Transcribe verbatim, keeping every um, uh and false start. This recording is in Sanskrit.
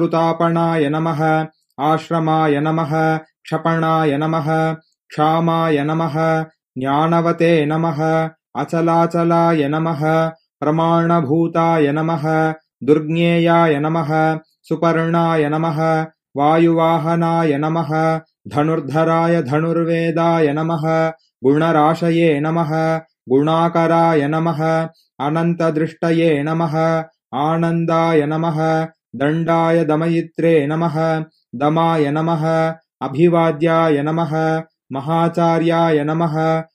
ऋतापणाय नमः आश्रमाय नमः क्षपणाय नमः क्षामाय नमः ज्ञानवते नमः अचलाचलाय नमः प्रमाणभूताय नमः दुर्ज्ञेयाय नमः सुपर्णाय नमः वायुवाहनाय नमः धनुर्धराय धनुर्वेदाय नमः गुणराशये नमः गुणाकराय नमः अनन्तदृष्टये नमः आनन्दाय नमः दण्डाय दमयित्रे नमः दमाय नमः अभिवाद्याय नमः महाचार्याय नमः